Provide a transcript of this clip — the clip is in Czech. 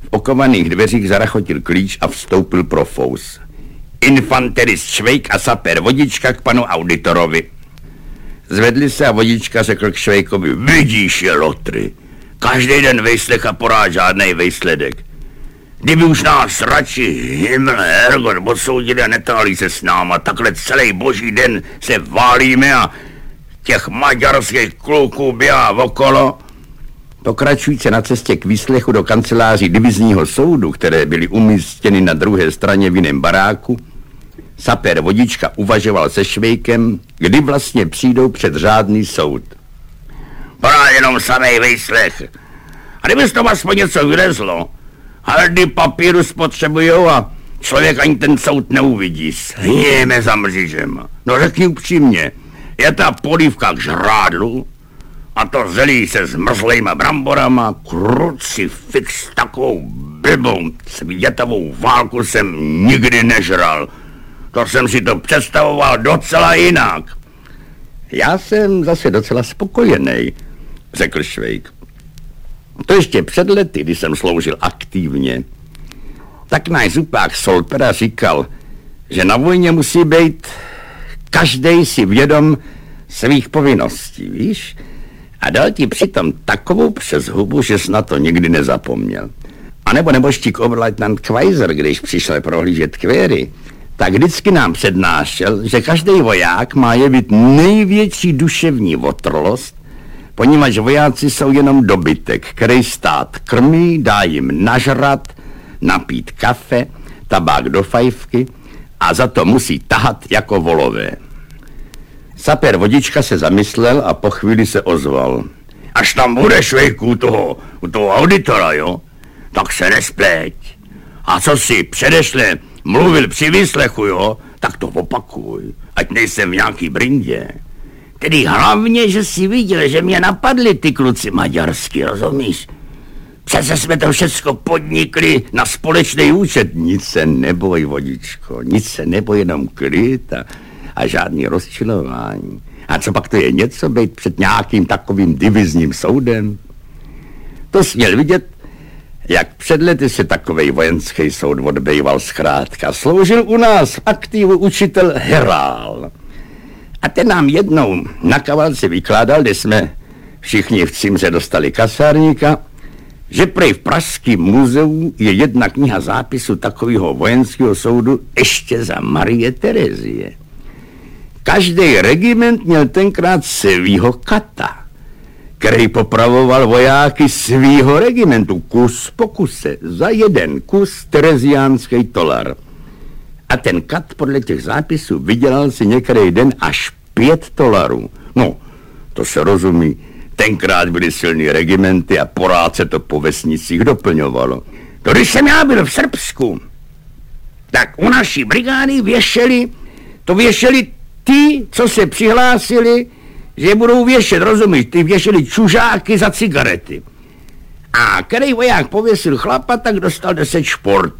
okovaných dveřích zarachotil klíč a vstoupil profous. Infanterist Švejk a sapér Vodička k panu auditorovi. Zvedli se a Vodička řekl k Švejkovi: vidíš, je lotry. Každý den vejslech a porád žádnej vejsledek. Kdyby už nás radši Himmel Herrgott odsoudili a netáhli se s náma, takhle celý boží den se válíme a těch maďarských kluků běhá okolo. Pokračující na cestě k výslechu do kanceláří divizního soudu, které byly umístěny na druhé straně v jiném baráku, sapér Vodička uvažoval se Švejkem, kdy vlastně přijdou před řádný soud. Porád jenom samej výslech. A kdyby z toho aspoň něco vylezlo, haldy papíru spotřebujou a člověk ani ten soud neuvidí. Sněme za mřížem. No řekni upřímně, je ta polívka k žrádlu a to zelí se zmrzlejma bramborama, krucifix, takovou blbou světovou válku jsem nikdy nežral. To jsem si to představoval docela jinak. Já jsem zase docela spokojený, řekl Švejk. To ještě před lety, kdy jsem sloužil aktivně. Tak náš zupák Solpera říkal, že na vojně musí být každej si vědom svých povinností, víš? A dal ti přitom takovou přeshubu, že jsi na to nikdy nezapomněl. A nebo nebožtík oberleutnant Kvajzer, když přišel prohlížet kvéry, tak vždycky nám přednášel, že každý voják má jevit největší duševní otrlost, poněvadž vojáci jsou jenom dobytek, který stát krmí, dá jim nažrat, napít kafe, tabák do fajfky a za to musí tahat jako volové. Sapér Vodička se zamyslel a po chvíli se ozval. Až tam budeš, Švejku, u toho auditora, jo? Tak se nespleť. A co si předešle mluvil při výslechu, jo? Tak to opakuj, ať nejsem v nějaký brindě. Tedy hlavně, že si viděl, že mě napadli ty kluci maďarsky, rozumíš? Přece jsme to všecko podnikli na společný účet. Nic se neboj, Vodičko, nic se neboj, jenom klid a žádný rozčilování. A co pak to je něco být před nějakým takovým divizním soudem? To jsi měl vidět, jak před lety se takovej vojenský soud odbejval zkrátka. Sloužil u nás v aktivu učitel Herál. A ten nám jednou na kavalce vykládal, kde jsme všichni v cimře dostali kasárníka, že prej v Pražském muzeu je jedna kniha zápisu takového vojenského soudu ještě za Marie Terezie. Každý regiment měl tenkrát svýho kata, který popravoval vojáky svýho regimentu kus po kuse, za jeden kus tereziánský tolar. A ten kat podle těch zápisů vydělal si některý den až $5. No, to se rozumí, tenkrát byly silný regimenty a porád se to po vesnicích doplňovalo. To když jsem já byl v Srbsku, tak u naší brigády věšeli ty, co se přihlásili, že budou věšet, rozumíš, ty věšeli čužáky za cigarety. A který voják pověsil chlapa, tak dostal 10 šport.